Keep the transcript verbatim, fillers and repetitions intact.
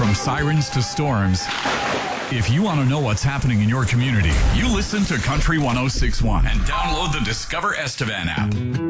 From sirens to storms, if you want to know what's happening in your community, you listen to Country one oh six point one and download the Discover Estevan app.